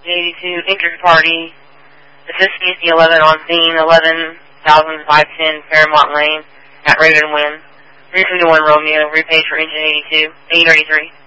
82, injured party. Assist the 11 on scene, 11,510 Fairmont Lane at Ravenwind. 351 Romeo, repage for engine 82, 833.